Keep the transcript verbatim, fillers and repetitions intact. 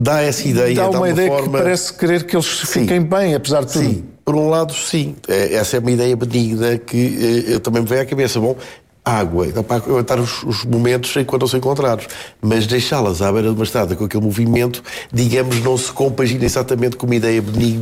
dá essa ideia. Dá uma ideia forma... que parece querer que eles sim. fiquem bem, apesar de tudo. Sim, por um lado sim, essa é uma ideia benigna que eu também me veio à cabeça. Bom, água, dá para aguentar os, os momentos enquanto não são encontrados, mas deixá-las à beira de uma estrada com aquele movimento, digamos, não se compagina exatamente com uma ideia benigna